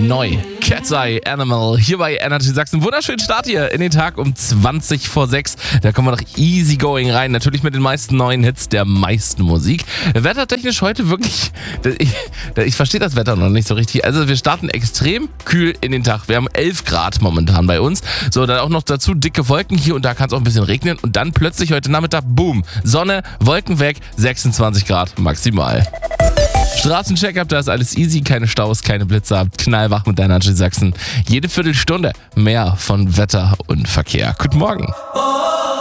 Neu. Cat's Eye Animal hier bei Energy Sachsen. Wunderschönen Start hier in den Tag um 20 vor 6. Da kommen wir noch easy going rein. Natürlich mit den meisten neuen Hits der meisten Musik. Wettertechnisch heute wirklich, ich verstehe das Wetter noch nicht so richtig. Also wir starten extrem kühl in den Tag. Wir haben 11 Grad momentan bei uns. So, dann auch noch dazu dicke Wolken. Hier und da kann es auch ein bisschen regnen. Und dann plötzlich heute Nachmittag, boom, Sonne, Wolken weg, 26 Grad maximal. Straßencheck-up, da ist alles easy, keine Staus, keine Blitzer, knallwach mit deiner Energy Sachsen. Jede Viertelstunde mehr von Wetter und Verkehr. Guten Morgen.